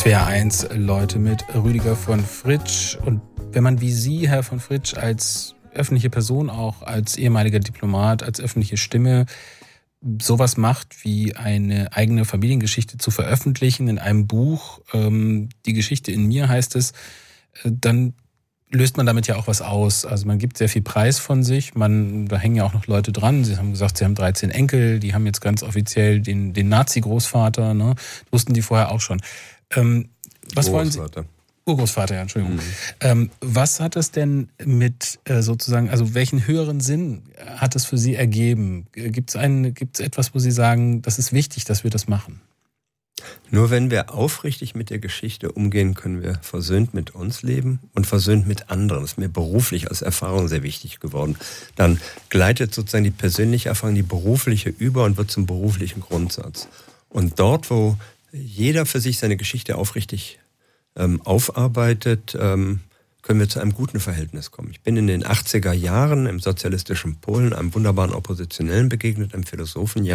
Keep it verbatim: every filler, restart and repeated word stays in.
S W R eins, Leute mit Rüdiger von Fritsch. Und wenn man wie Sie, Herr von Fritsch, als öffentliche Person, auch als ehemaliger Diplomat, als öffentliche Stimme, sowas macht wie eine eigene Familiengeschichte zu veröffentlichen in einem Buch, ähm, die Geschichte in mir heißt es, äh, dann löst man damit ja auch was aus. Also man gibt sehr viel Preis von sich. Man, da hängen ja auch noch Leute dran. Sie haben gesagt, Sie haben dreizehn Enkel. Die haben jetzt ganz offiziell den, den Nazi-Großvater. Ne? Wussten die vorher auch schon. Ähm, was wollen Sie? Urgroßvater, ja, Entschuldigung. Mhm. Ähm, was hat das denn mit äh, sozusagen, also welchen höheren Sinn hat es für Sie ergeben? Gibt es einen, gibt es etwas, wo Sie sagen, das ist wichtig, dass wir das machen? Nur wenn wir aufrichtig mit der Geschichte umgehen, können wir versöhnt mit uns leben und versöhnt mit anderen. Das ist mir beruflich als Erfahrung sehr wichtig geworden. Dann gleitet sozusagen die persönliche Erfahrung die berufliche über und wird zum beruflichen Grundsatz. Und dort, wo jeder für sich seine Geschichte aufrichtig ähm, aufarbeitet, ähm, können wir zu einem guten Verhältnis kommen. Ich bin in den achtziger Jahren im sozialistischen Polen einem wunderbaren Oppositionellen begegnet, einem Philosophen,